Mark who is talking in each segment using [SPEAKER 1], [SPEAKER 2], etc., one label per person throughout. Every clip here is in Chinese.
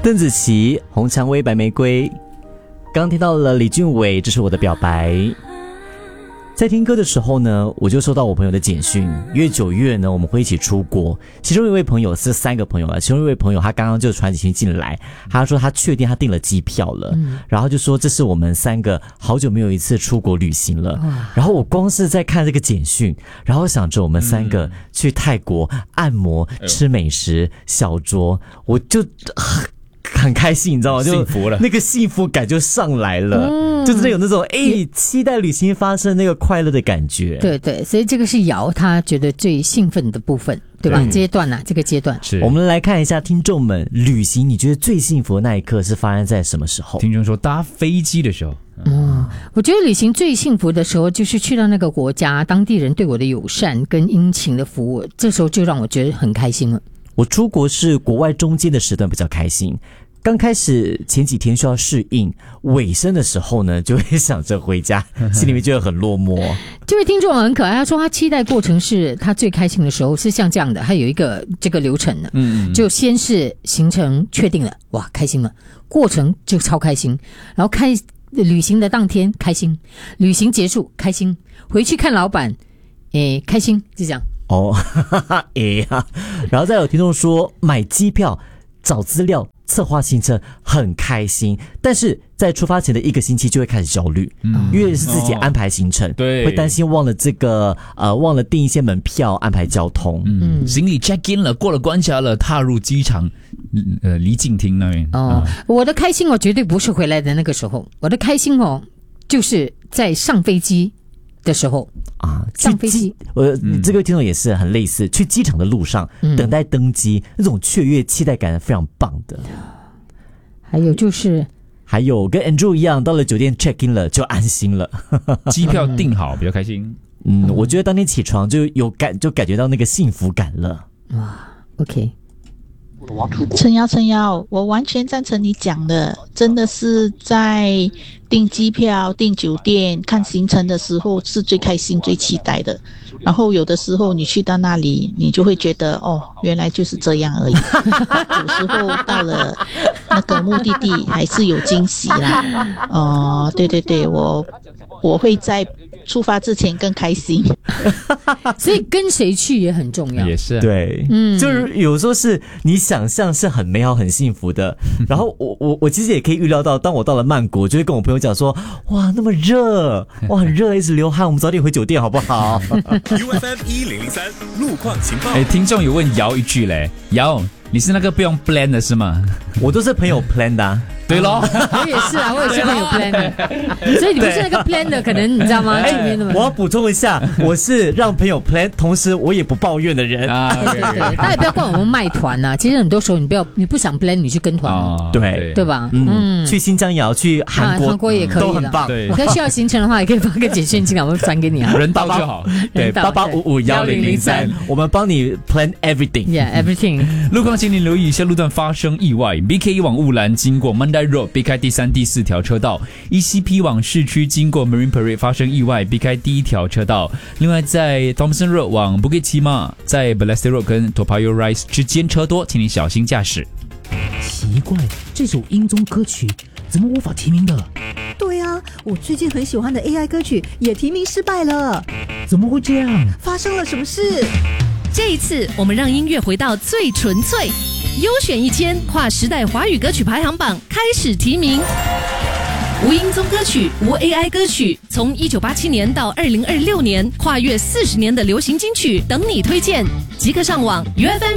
[SPEAKER 1] 邓紫棋、红蔷薇、白玫瑰。刚听到了李俊伟，这是我的表白。在听歌的时候呢，我就收到我朋友的简讯，因为9月呢我们会一起出国，其中一位朋友是3个朋友了，其中一位朋友他刚刚就传简讯进来，他说他确定他订了机票了，然后就说这是我们3个好久没有一次出国旅行了，然后我光是在看这个简讯，然后想着我们3个去泰国按摩、吃美食、小酌，我就很开心，你知道吗？就
[SPEAKER 2] 幸福了，
[SPEAKER 1] 那个幸福感就上来了，就是有那种期待旅行发生那个快乐的感觉。
[SPEAKER 3] 对对，所以这个是瑶他觉得最兴奋的部分，对吧？阶段啊，这个阶段。
[SPEAKER 1] 我们来看一下听众们，旅行你觉得最幸福的那一刻是发生在什么时候？
[SPEAKER 2] 听众说搭飞机的时候。
[SPEAKER 3] 我觉得旅行最幸福的时候就是去到那个国家，当地人对我的友善跟殷勤的服务，这时候就让我觉得很开心了。
[SPEAKER 1] 我出国是国外中间的时段比较开心，刚开始前几天需要适应，尾声的时候呢就会想着回家，心里面就会很落寞。
[SPEAKER 3] 这位听众很可爱，他说他期待过程是他最开心的时候是像这样的，他有一个这个流程的，就先是行程确定了，哇开心了，过程就超开心，然后旅行的当天开心，旅行结束开心，回去看老板开心，就这样。
[SPEAKER 1] 然后再有听众说买机票找资料策划行程很开心，但是在出发前的1个星期就会开始焦虑，因为是自己安排行程，
[SPEAKER 2] 对，
[SPEAKER 1] 会担心忘了订一些门票，安排交通，
[SPEAKER 2] 行李 check in 了，过了关卡了，踏入机场，离境厅那边。
[SPEAKER 3] 我的开心绝对不是回来的那个时候，我的开心就是在上飞机的时候上飞机。
[SPEAKER 1] 这个听众也是很类似，去机场的路上等待登机，那种雀跃期待感非常棒的。还有跟 Andrew 一样，到了酒店 check in 了就安心了，
[SPEAKER 2] 机票订好比较开心。
[SPEAKER 1] 我觉得当天起床就感觉到那个幸福感了。
[SPEAKER 3] 哇 ，OK。
[SPEAKER 4] 陈瑶，我完全赞成你讲的，真的是在订机票、订酒店、看行程的时候是最开心、最期待的。然后有的时候你去到那里，你就会觉得原来就是这样而已。有时候到了那个目的地还是有惊喜啦。对，我会在出发之前更开心。
[SPEAKER 3] 所以跟谁去也很重要。
[SPEAKER 2] 也是，
[SPEAKER 1] 对，就是有时候是你想象是很美好很幸福的，然后我其实也可以预料到，当我到了曼谷，就会跟我朋友讲说，哇那么热，哇很热，一直流汗，我们早点回酒店好不好
[SPEAKER 5] ？UFM 1003路况情报。
[SPEAKER 2] 听众有问姚一句嘞，姚你是那个不用 plan 的是吗？
[SPEAKER 1] 我都是朋友 plan 的
[SPEAKER 2] 对咯，
[SPEAKER 3] 我也是我也是朋友 plan 的，所以你不是那个 plan 的，可能你知道吗？
[SPEAKER 1] 我要补充一下，我是让朋友 plan， 同时我也不抱怨的人
[SPEAKER 3] 对，大家也不要怪我们卖团啊。其实很多时候你不想 plan， 你去跟团对吧？
[SPEAKER 1] 去新疆也要，去韩国
[SPEAKER 3] 也可以，
[SPEAKER 1] 都很棒。
[SPEAKER 3] 你要需要行程的话，也可以发个简讯进来，我们传给你
[SPEAKER 2] 人到就好。
[SPEAKER 1] 对，88551003，我们帮你 plan everything。
[SPEAKER 2] 路况请你留意一下路段发生意外 ，BK 往雾兰经过 Mandai Road 避开第3、第4条车道 ，ECP 往市区经过 Marine Parade 发生意外，避开第1条车道。另外在 Thomson Road 往 Bukit Timah 在 Balestier Road 跟 Toa Payoh Rise 之间车多，请你小心驾驶。
[SPEAKER 6] 奇怪，这首英宗歌曲怎么无法提名的？
[SPEAKER 7] 对啊，我最近很喜欢的 AI 歌曲也提名失败了。
[SPEAKER 6] 怎么会这样？
[SPEAKER 7] 发生了什么事？
[SPEAKER 8] 这一次我们让音乐回到最纯粹，优选1000跨时代华语歌曲排行榜开始提名。无音宗歌曲，无 AI 歌曲，从1987年到2026年，跨越40年的流行金曲等你推荐，即刻上网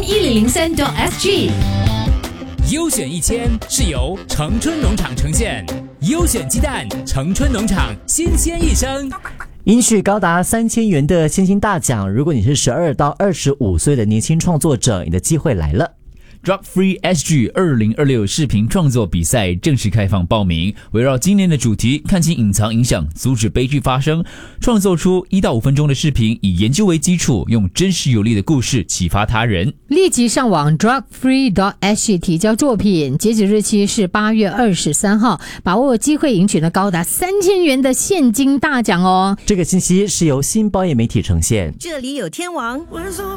[SPEAKER 8] UFM1003.SG。
[SPEAKER 5] 优选1000是由城春农场呈现，优选鸡蛋，城春农场新鲜一生。
[SPEAKER 1] 赢取高达3000元的现金大奖，如果你是12到25岁的年轻创作者，你的机会来了。
[SPEAKER 2] Drug Free SG 2026视频创作比赛正式开放报名，围绕今年的主题，看清隐藏影响，阻止悲剧发生，创作出1到5分钟的视频，以研究为基础，用真实有力的故事启发他人。
[SPEAKER 3] 立即上网 drugfree.sg 提交作品，截止日期是8月23号，把握机会赢取了高达3000元的现金大奖哦。
[SPEAKER 1] 这个信息是由新报业媒体呈现。
[SPEAKER 9] 这里有天王。